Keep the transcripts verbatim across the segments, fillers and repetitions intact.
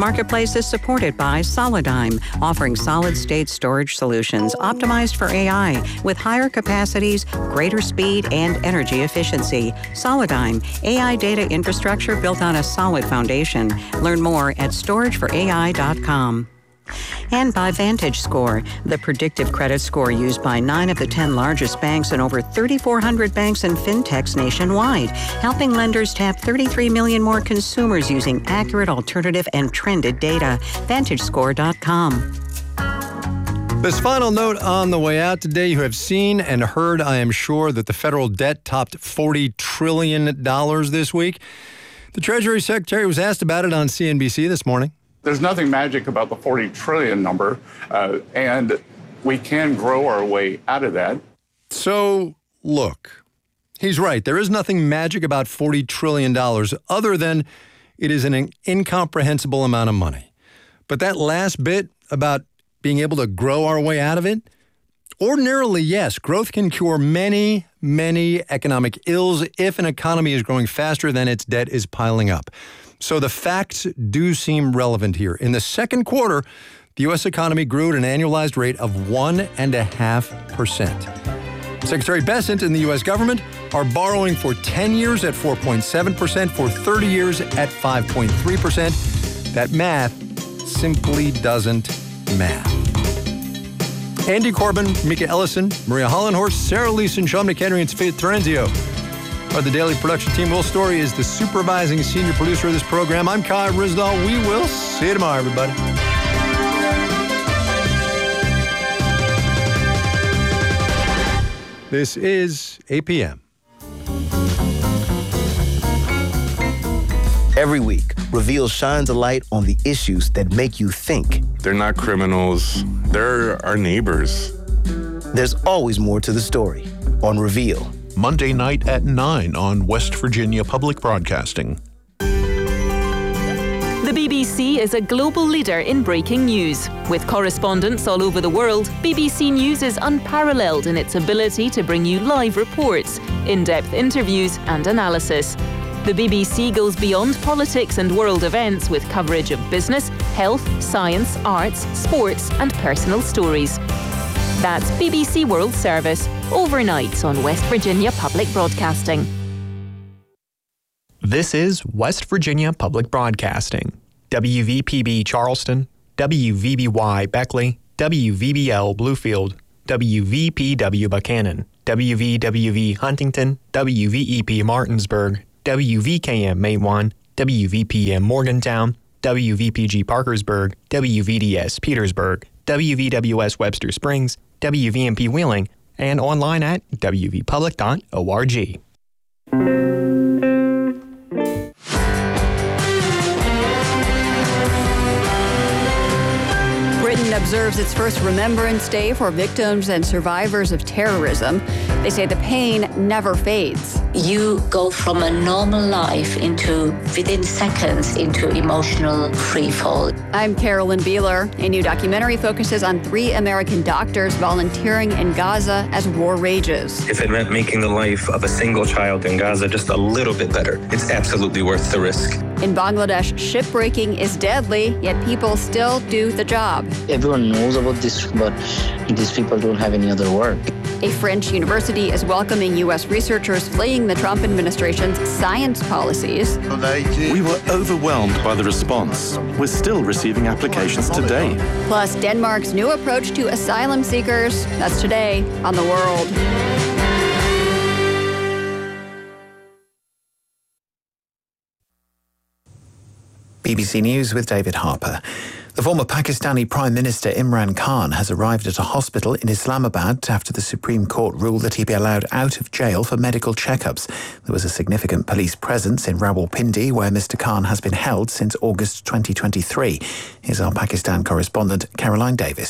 Marketplace is supported by Solidigm, offering solid-state storage solutions optimized for A I with higher capacities, greater speed, and energy efficiency. Solidigm, A I data infrastructure built on a solid foundation. Learn more at storage for A I dot com. And by VantageScore, the predictive credit score used by nine of the ten largest banks and over thirty-four hundred banks and fintechs nationwide, helping lenders tap thirty-three million more consumers using accurate, alternative, and trended data. Vantage Score dot com. This final note on the way out today, you have seen and heard, I am sure, that the federal debt topped forty trillion dollars this week. The Treasury Secretary was asked about it on C N B C this morning. There's nothing magic about the forty trillion number, uh, and we can grow our way out of that. So, look, he's right. There is nothing magic about forty trillion dollars other than it is an incomprehensible amount of money. But that last bit about being able to grow our way out of it, ordinarily, yes, growth can cure many, many economic ills if an economy is growing faster than its debt is piling up. So the facts do seem relevant here. In the second quarter, the U S economy grew at an annualized rate of one point five percent. Secretary Bessent and the U S government are borrowing for ten years at four point seven percent, for thirty years at five point three percent. That math simply doesn't math. Andy Corbin, Mika Ellison, Maria Hollenhorst, Sarah Leeson, Sean McHenry, and Sophia Terenzio are the daily production team. Will Story is the supervising senior producer of this program. I'm Kai Ryssdal. We will see you tomorrow, everybody. This is A P M. Every week, Reveal shines a light on the issues that make you think. They're not criminals. They're our neighbors. There's always more to the story on Reveal. Monday night at nine on West Virginia Public Broadcasting. The B B C is a global leader in breaking news. With correspondents all over the world, B B C News is unparalleled in its ability to bring you live reports, in-depth interviews and analysis. The B B C goes beyond politics and world events with coverage of business, health, science, arts, sports and personal stories. That's B B C World Service, overnight on West Virginia Public Broadcasting. This is West Virginia Public Broadcasting. W V P B Charleston, W V B Y Beckley, W V B L Bluefield, W V P W Buchanan, W V W V Huntington, W V E P Martinsburg, W V K M Matewan, W V P M Morgantown, W V P G Parkersburg, W V D S Petersburg, W V W S Webster Springs, W V M P Wheeling, and online at w v public dot org. Britain observes its first Remembrance Day for victims and survivors of terrorism. They say the pain never fades. You go from a normal life into, within seconds, into emotional free fall. I'm Carolyn Beeler. A new documentary focuses on three American doctors volunteering in Gaza as war rages. If it meant making the life of a single child in Gaza just a little bit better, it's absolutely worth the risk. In Bangladesh, shipbreaking is deadly, yet people still do the job. Everyone knows about this, but these people don't have any other work. A French university is welcoming U S researchers fleeing the Trump administration's science policies. We were overwhelmed by the response. We're still receiving applications today. Plus, Denmark's new approach to asylum seekers. That's today on The World. B B C News with David Harper. The former Pakistani Prime Minister Imran Khan has arrived at a hospital in Islamabad after the Supreme Court ruled that he be allowed out of jail for medical checkups. There was a significant police presence in Rawalpindi, where Mister Khan has been held since August twenty twenty-three. Here's our Pakistan correspondent, Caroline Davis.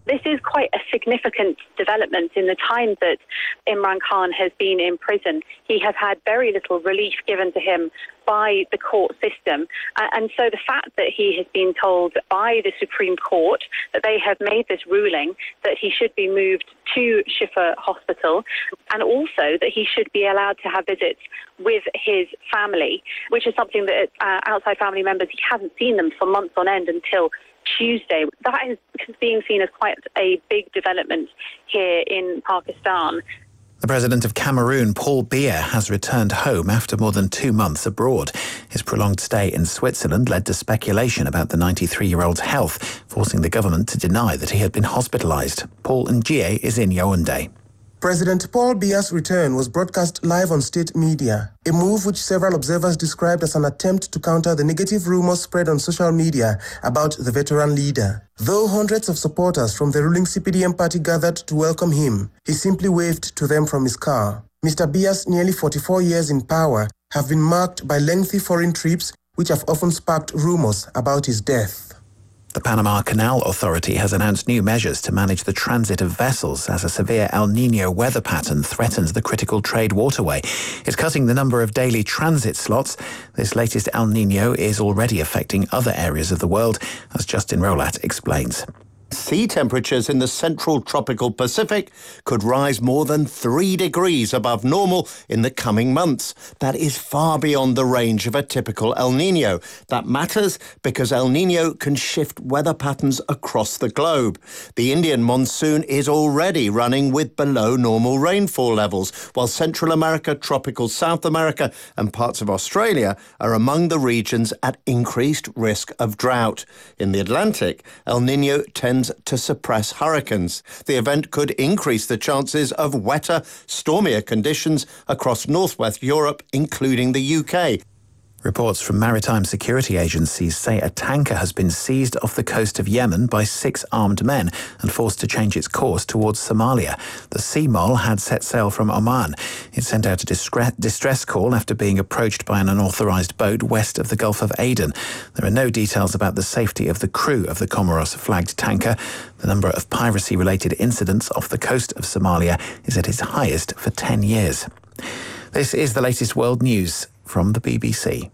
This is quite a significant development in the time that Imran Khan has been in prison. He has had very little relief given to him by the court system. And so the fact that he has been told by the Supreme Court that they have made this ruling that he should be moved to Shifa Hospital, and also that he should be allowed to have visits with his family, which is something that uh, outside family members, he hasn't seen them for months on end until Tuesday. That is being seen as quite a big development here in Pakistan. The president of Cameroon, Paul Biya, has returned home after more than two months abroad. His prolonged stay in Switzerland led to speculation about the ninety-three-year-old's health, forcing the government to deny that he had been hospitalised. Paul Njie is in Yaoundé. President Paul Biya's return was broadcast live on state media, a move which several observers described as an attempt to counter the negative rumors spread on social media about the veteran leader. Though hundreds of supporters from the ruling C P D M party gathered to welcome him, he simply waved to them from his car. Mister Biya's nearly forty-four years in power have been marked by lengthy foreign trips, which have often sparked rumors about his death. The Panama Canal Authority has announced new measures to manage the transit of vessels as a severe El Niño weather pattern threatens the critical trade waterway. It's cutting the number of daily transit slots. This latest El Niño is already affecting other areas of the world, as Justin Rolat explains. Sea temperatures in the central tropical Pacific could rise more than three degrees above normal in the coming months. That is far beyond the range of a typical El Niño. That matters because El Niño can shift weather patterns across the globe. The Indian monsoon is already running with below normal rainfall levels, while Central America, tropical South America and parts of Australia are among the regions at increased risk of drought. In the Atlantic, El Niño tends to suppress hurricanes. The event could increase the chances of wetter, stormier conditions across northwest Europe, including the U K. Reports from maritime security agencies say a tanker has been seized off the coast of Yemen by six armed men and forced to change its course towards Somalia. The Sea Mole had set sail from Oman. It sent out a distre- distress call after being approached by an unauthorised boat west of the Gulf of Aden. There are no details about the safety of the crew of the Comoros-flagged tanker. The number of piracy-related incidents off the coast of Somalia is at its highest for ten years. This is the latest world news from the B B C.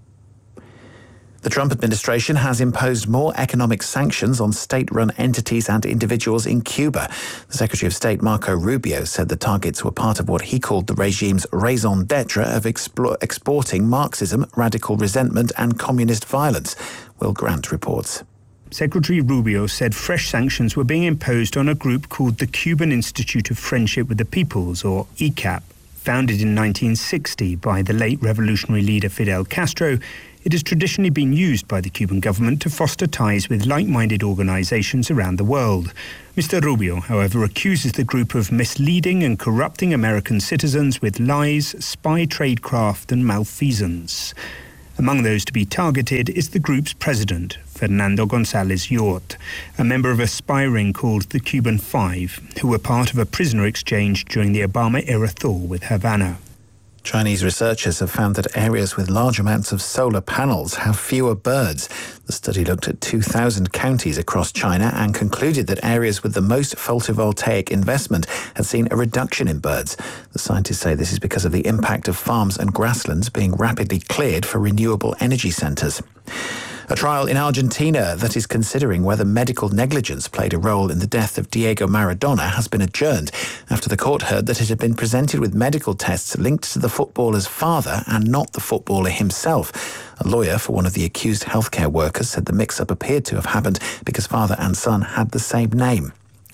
The Trump administration has imposed more economic sanctions on state-run entities and individuals in Cuba. The Secretary of State Marco Rubio said the targets were part of what he called the regime's raison d'etre of explo- exporting Marxism, radical resentment and communist violence. Will Grant reports. Secretary Rubio said fresh sanctions were being imposed on a group called the Cuban Institute of Friendship with the Peoples, or E C A P. Founded in nineteen sixty by the late revolutionary leader Fidel Castro, it has traditionally been used by the Cuban government to foster ties with like-minded organizations around the world. Mister Rubio, however, accuses the group of misleading and corrupting American citizens with lies, spy tradecraft and malfeasance. Among those to be targeted is the group's president, Fernando González Yort, a member of a spy ring called the Cuban Five, who were part of a prisoner exchange during the Obama-era thaw with Havana. Chinese researchers have found that areas with large amounts of solar panels have fewer birds. The study looked at two thousand counties across China and concluded that areas with the most photovoltaic investment had seen a reduction in birds. The scientists say this is because of the impact of farms and grasslands being rapidly cleared for renewable energy centres. A trial in Argentina that is considering whether medical negligence played a role in the death of Diego Maradona has been adjourned after the court heard that it had been presented with medical tests linked to the footballer's father and not the footballer himself. A lawyer for one of the accused healthcare workers said the mix-up appeared to have happened because father and son had the same name.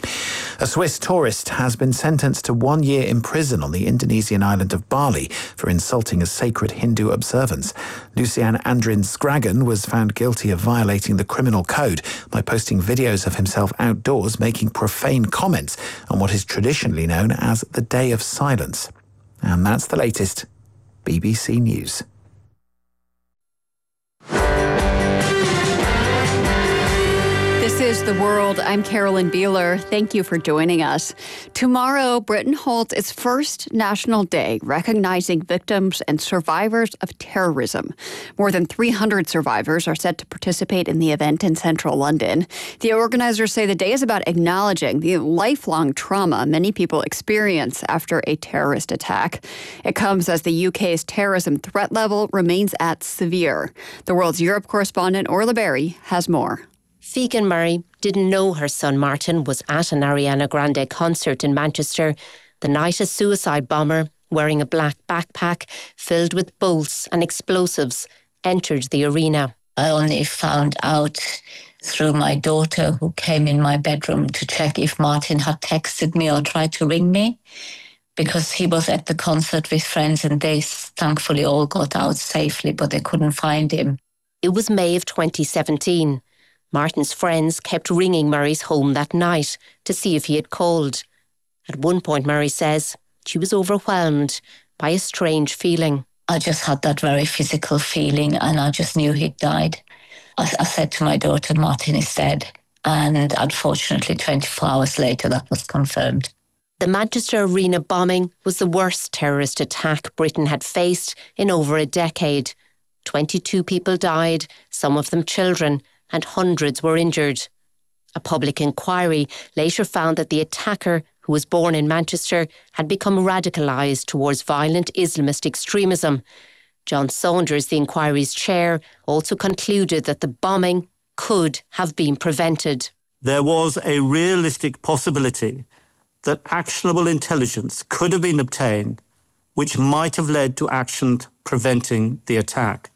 A Swiss tourist has been sentenced to one year in prison on the Indonesian island of Bali for insulting a sacred Hindu observance. Lucian Andrin Skragan was found guilty of violating the criminal code by posting videos of himself outdoors making profane comments on what is traditionally known as the Day of Silence. And that's the latest. B B C News. This is The World. I'm Carolyn Beeler. Thank you for joining us. Tomorrow, Britain holds its first National Day recognizing victims and survivors of terrorism. More than three hundred survivors are set to participate in the event in central London. The organizers say the day is about acknowledging the lifelong trauma many people experience after a terrorist attack. It comes as the U K's terrorism threat level remains at severe. The World's Europe correspondent Orla Berry has more. Figan Murray didn't know her son Martin was at an Ariana Grande concert in Manchester the night a suicide bomber wearing a black backpack filled with bolts and explosives entered the arena. I only found out through my daughter, who came in my bedroom to check if Martin had texted me or tried to ring me, because he was at the concert with friends and they thankfully all got out safely, but they couldn't find him. It was May of twenty seventeen. Martin's friends kept ringing Murray's home that night to see if he had called. At one point, Murray says, she was overwhelmed by a strange feeling. I just had that very physical feeling and I just knew he'd died. I, I said to my daughter, Martin is dead. And unfortunately, twenty-four hours later, that was confirmed. The Manchester Arena bombing was the worst terrorist attack Britain had faced in over a decade. twenty-two people died, some of them children, and hundreds were injured. A public inquiry later found that the attacker, who was born in Manchester, had become radicalised towards violent Islamist extremism. John Saunders, the inquiry's chair, also concluded that the bombing could have been prevented. There was a realistic possibility that actionable intelligence could have been obtained, which might have led to action preventing the attack.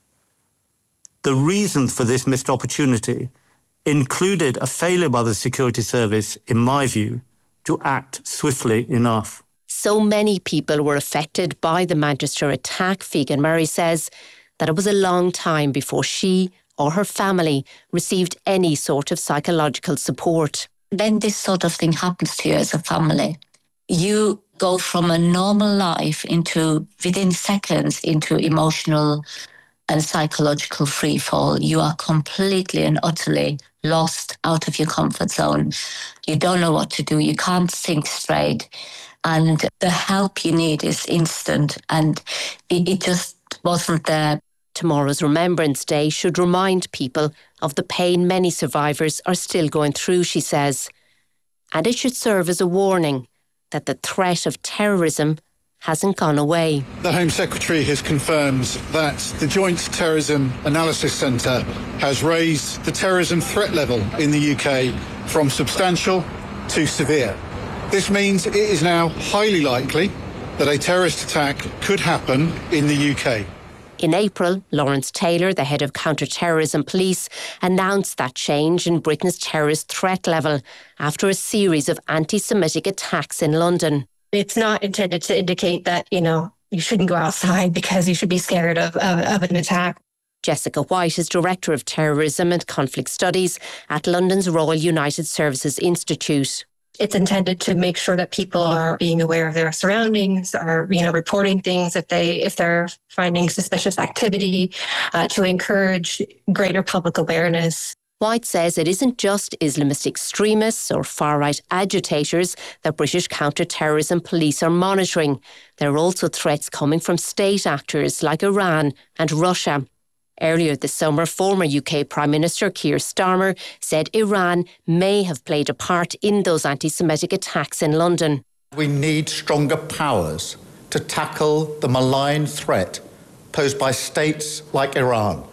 The reasons for this missed opportunity included a failure by the security service, in my view, to act swiftly enough. So many people were affected by the Manchester attack, Figan Murray says, that it was a long time before she or her family received any sort of psychological support. When this sort of thing happens to you as a family, you go from a normal life into, within seconds, into emotional and psychological free fall. You are completely and utterly lost, out of your comfort zone. You don't know what to do. You can't think straight. And the help you need is instant. And it, it just wasn't there. Tomorrow's Remembrance Day should remind people of the pain many survivors are still going through, she says. And it should serve as a warning that the threat of terrorism hasn't gone away. The Home Secretary has confirmed that the Joint Terrorism Analysis Centre has raised the terrorism threat level in the U K from substantial to severe. This means it is now highly likely that a terrorist attack could happen in the U K. In April, Lawrence Taylor, the head of counter-terrorism police, announced that change in Britain's terrorist threat level after a series of anti-Semitic attacks in London. It's not intended to indicate that, you know, you shouldn't go outside because you should be scared of, of, of an attack. Jessica White is Director of Terrorism and Conflict Studies at London's Royal United Services Institute. It's intended to make sure that people are being aware of their surroundings, are, you know, reporting things if they if they're finding suspicious activity, uh, to encourage greater public awareness. White says it isn't just Islamist extremists or far-right agitators that British counter-terrorism police are monitoring. There are also threats coming from state actors like Iran and Russia. Earlier this summer, former U K Prime Minister Keir Starmer said Iran may have played a part in those anti-Semitic attacks in London. We need stronger powers to tackle the malign threat posed by states like Iran,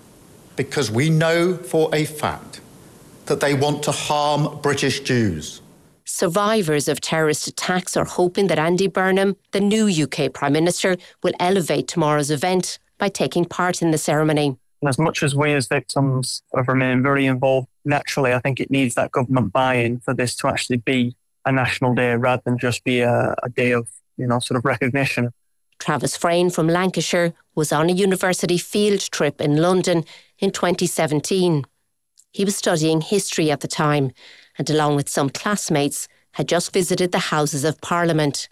because we know for a fact that they want to harm British Jews. Survivors of terrorist attacks are hoping that Andy Burnham, the new U K Prime Minister, will elevate tomorrow's event by taking part in the ceremony. As much as we as victims have remained very involved, naturally I think it needs that government buy-in for this to actually be a national day rather than just be a, a day of, you know, sort of recognition. Travis Frayne from Lancashire was on a university field trip in London in twenty seventeen. He was studying history at the time and, along with some classmates, had just visited the Houses of Parliament.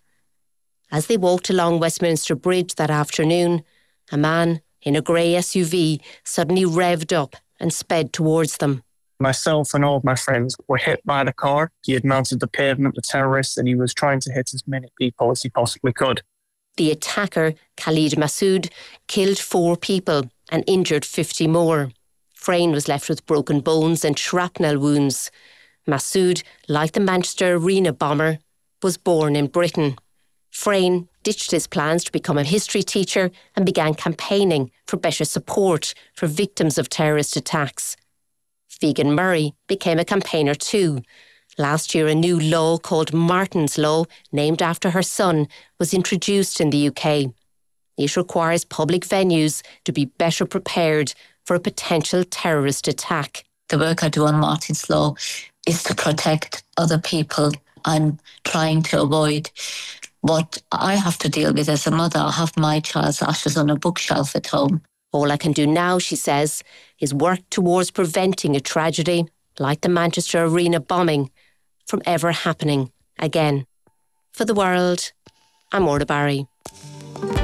As they walked along Westminster Bridge that afternoon, a man in a grey S U V suddenly revved up and sped towards them. Myself and all of my friends were hit by the car. He had mounted the pavement, the terrorist, and he was trying to hit as many people as he possibly could. The attacker, Khalid Masood, killed four people and injured fifty more. Frayne was left with broken bones and shrapnel wounds. Masood, like the Manchester Arena bomber, was born in Britain. Frayne ditched his plans to become a history teacher and began campaigning for better support for victims of terrorist attacks. Figan Murray became a campaigner too. Last year, a new law called Martin's Law, named after her son, was introduced in the U K. It requires public venues to be better prepared for a potential terrorist attack. The work I do on Martin's Law is to protect other people. I'm trying to avoid what I have to deal with as a mother. I have my child's ashes on a bookshelf at home. All I can do now, she says, is work towards preventing a tragedy like the Manchester Arena bombing from ever happening again. For The World, I'm Orla Barry.